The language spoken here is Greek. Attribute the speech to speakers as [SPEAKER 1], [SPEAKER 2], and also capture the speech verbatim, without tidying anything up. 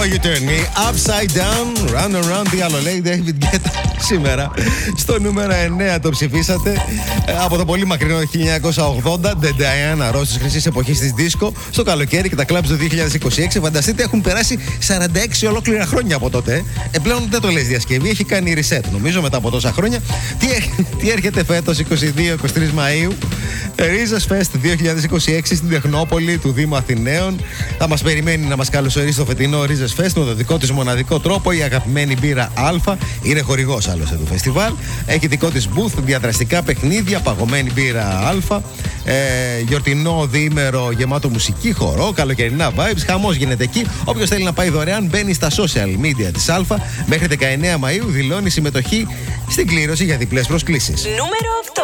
[SPEAKER 1] You Turn Me Upside Down. Round and round. Τι άλλο λέει David Guetta σήμερα. Στο νούμερο εννέα το ψηφίσατε. Ε, από το πολύ μακρινό χίλια εννιακόσια ογδόντα. The Diana Ross της χρυσής εποχής της δίσκο. Στο καλοκαίρι και τα κλαμπς του δύο χιλιάδες είκοσι έξι. Φανταστείτε, έχουν περάσει σαράντα έξι ολόκληρα χρόνια από τότε. Ε, πλέον δεν το λες διασκευή. Έχει κάνει reset νομίζω μετά από τόσα χρόνια. Τι, τι έρχεται φέτος είκοσι δύο είκοσι τρεις Μαΐου. Ρίζας Fest δύο χιλιάδες είκοσι έξι στην Τεχνόπολη του Δήμου Αθηναίων. Θα μας περιμένει να μας καλωσορίσει στο φετινό Ρίζας Fest με το δικό της μοναδικό τρόπο. Η αγαπημένη μπύρα Α είναι χορηγός άλλωστε του φεστιβάλ. Έχει δικό της booth, διαδραστικά παιχνίδια, παγωμένη μπύρα Α. Ε, γιορτινό διήμερο γεμάτο μουσική, χορό, καλοκαιρινά vibes. Χαμός γίνεται εκεί. Όποιος θέλει να πάει δωρεάν μπαίνει στα social media της Α. Μέχρι δεκαεννέα Μαΐου δηλώνει συμμετοχή στην κλήρωση για διπλές προσκλήσεις.
[SPEAKER 2] Νούμερο οκτώ.